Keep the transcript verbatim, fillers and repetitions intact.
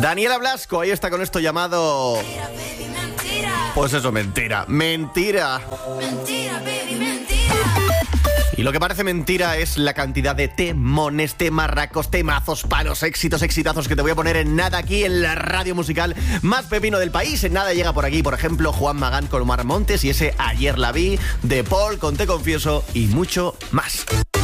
Daniela Blasco, ahí está con esto llamado... Pues eso, mentira, mentira. Mentira, baby, mentira. Y lo que parece mentira es la cantidad de temones, temarracos, temazos, palos, éxitos, exitazos que te voy a poner en nada aquí en la radio musical más pepino del país. En nada llega por aquí, por ejemplo, Juan Magán con Omar Montes y ese Ayer la vi, de Paul con Te Confieso y mucho más.